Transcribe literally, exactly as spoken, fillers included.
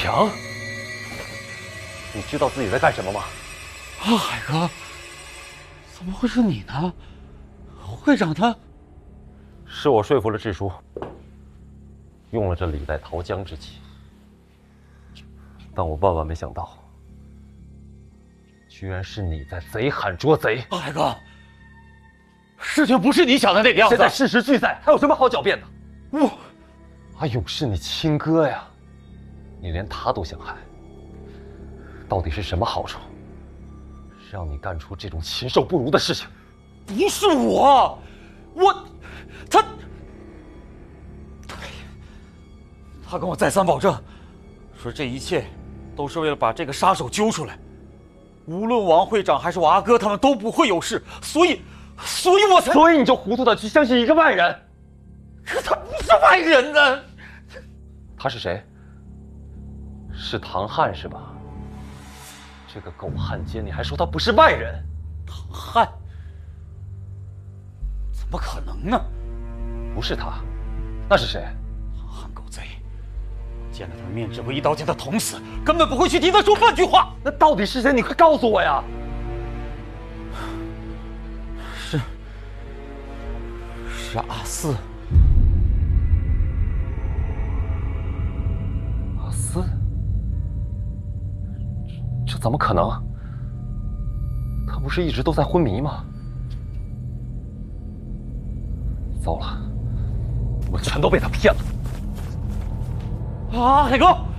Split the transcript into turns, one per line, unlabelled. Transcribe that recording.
强，你知道自己在干什么吗？
啊，海哥，怎么会是你呢？会长他，
是我说服了智叔，用了这李代桃僵之计，但我万万没想到，居然是你在贼喊捉贼。
啊，海哥，事情不是你想的那个样子。
现在事实俱在，还有什么好狡辩的？
我，
阿勇是你亲哥呀，你连他都想害，到底是什么好处，让你干出这种禽兽不如的事情？
不是我，我，他，他跟我再三保证，说这一切都是为了把这个杀手揪出来，无论王会长还是我阿哥，他们都不会有事，所以，所以我才，
所以你就糊涂的去相信一个外人？
可他不是外人呢。
他是谁？是唐汉是吧？这个狗汉奸，你还说他不是外人？
唐汉？怎么可能呢？
不是他，那是谁？
唐汉狗贼，见了他的面只会一刀将他捅死，根本不会去替他说半句话。
那到底是谁？你快告诉我呀！
是，是阿四。
阿四？这怎么可能？他不是一直都在昏迷吗？糟了，我全都被他骗了！
啊，海哥！